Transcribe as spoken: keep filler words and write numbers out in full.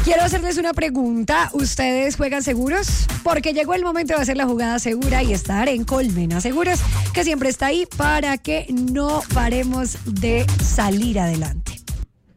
Quiero hacerles una pregunta. ¿Ustedes juegan seguros? Porque llegó el momento de hacer la jugada segura y estar en Colmena Seguros, que siempre está ahí para que no paremos de salir adelante.